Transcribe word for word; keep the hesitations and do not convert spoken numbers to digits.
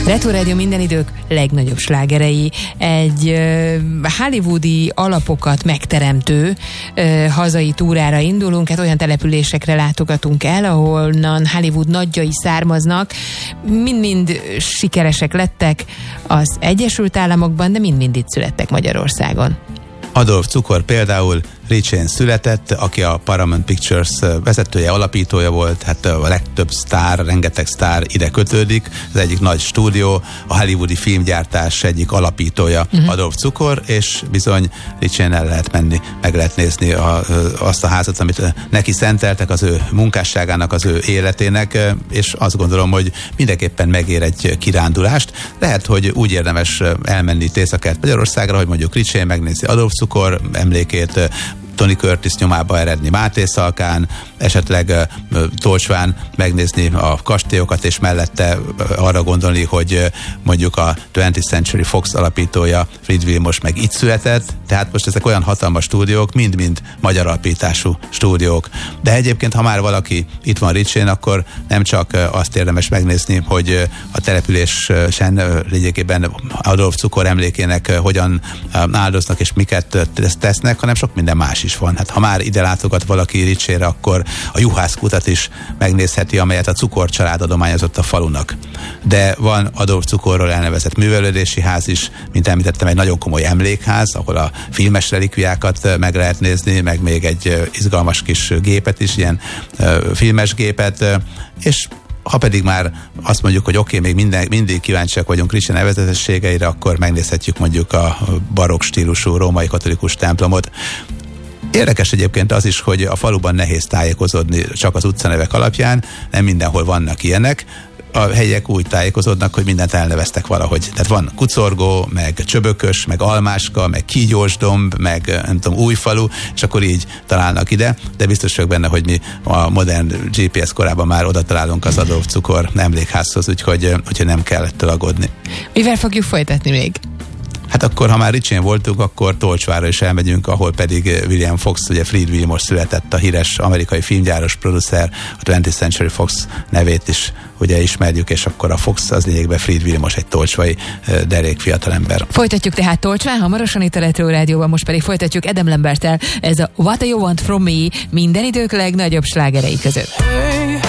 Retro Rádió minden idők legnagyobb slágerei. Egy uh, hollywoodi alapokat megteremtő uh, hazai túrára indulunk, hát olyan településekre látogatunk el, ahonnan Hollywood nagyjai származnak, mind-mind sikeresek lettek az Egyesült Államokban, de mind-mind itt születtek Magyarországon. Adolf Cukor például Ricsén született, aki a Paramount Pictures vezetője, alapítója volt, hát a legtöbb sztár, rengeteg sztár ide kötődik, az egyik nagy stúdió, a hollywoodi filmgyártás egyik alapítója uh-huh. Adolf Cukor, és bizony Ricsén el lehet menni, meg lehet nézni a, azt a házat, amit neki szenteltek, az ő munkásságának, az ő életének, és azt gondolom, hogy mindenképpen megér egy kirándulást. Lehet, hogy úgy érdemes elmenni Észak-Kelet-Magyarországra, hogy mondjuk Ricsén megnézi Adolf Cukor emlékét, Tony Curtis nyomába eredni Máté Szalkán, esetleg uh, Tolcsván megnézni a kastélyokat, és mellette uh, arra gondolni, hogy uh, mondjuk a twentieth Century Fox alapítója Frid Vilmos meg itt született, tehát most ezek olyan hatalmas stúdiók, mind-mind magyar alapítású stúdiók. De egyébként, ha már valaki itt van Ricsén, akkor nem csak uh, azt érdemes megnézni, hogy uh, a településen uh, lényegében Adolf Cukor emlékének uh, hogyan uh, áldoznak és miket uh, tesznek, hanem sok minden más is van. Hát ha már ide látogat valaki Ricsére, akkor a juhászkutat is megnézheti, amelyet a Cukor család adományozott a falunak. De van Adolf Cukorról elnevezett művelődési ház is, mint említettem, egy nagyon komoly emlékház, ahol a filmes relikviákat meg lehet nézni, meg még egy izgalmas kis gépet is, ilyen uh, filmes gépet, és ha pedig már azt mondjuk, hogy oké, okay, még minden, mindig kíváncsiak vagyunk Ricsen nevezetességeire, akkor megnézhetjük mondjuk a barokk stílusú római katolikus templomot. Érdekes egyébként az is, hogy a faluban nehéz tájékozódni csak az utcanevek alapján, nem mindenhol vannak ilyenek. A helyiek úgy tájékozódnak, hogy mindent elneveztek valahogy. Tehát van Kucorgó, meg Csöbökös, meg Almáska, meg Kígyósdomb, meg nem tudom, Újfalu, és akkor így találnak ide, de biztos vagyok benne, hogy mi a modern gé pé es korában már oda találunk az Adolf Cukor emlékházhoz, úgyhogy, úgyhogy nem kell ettől aggódni. Mivel fogjuk folytatni még? Hát akkor, ha már Ricsén voltunk, akkor Tolcsvára is elmegyünk, ahol pedig William Fox, ugye Frid Vilmos született, a híres amerikai filmgyáros, producer, a twentieth Century Fox nevét is ugye ismerjük, és akkor a Fox az lényegben Frid Vilmos, egy tolcsvai derék fiatalember. Folytatjuk tehát Tolcsván, hamarosan itt a Retro Rádióban, most pedig folytatjuk Adam Lamberttel, ez a What Do You Want From Me minden idők legnagyobb slágerei között.